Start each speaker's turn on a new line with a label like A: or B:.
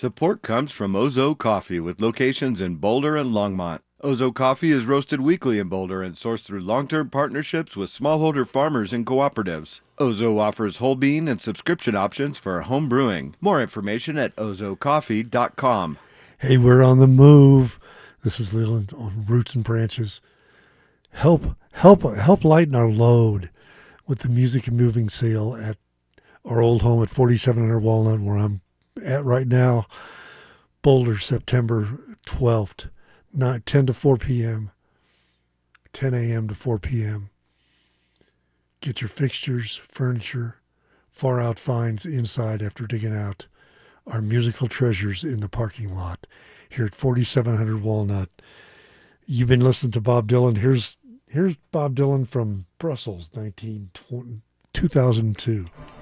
A: Support comes from Ozo Coffee with locations in Boulder and Longmont. Ozo Coffee is roasted weekly in Boulder and sourced through long-term partnerships with smallholder farmers and cooperatives. Ozo offers whole bean and subscription options for home brewing. More information at ozocoffee.com.
B: Hey, we're on the move. This is Leland on Roots and Branches. Help lighten our load with the Music and Moving sale at our old home at 4700 Walnut, where I'm at right now. Boulder, September 12th, 10 to 4 p.m., 10 a.m. to 4 p.m. Get your fixtures, furniture, far out finds inside after digging out our musical treasures in the parking lot here at 4700 Walnut. You've been listening to Bob Dylan. Here's Bob Dylan from Brussels, 2002.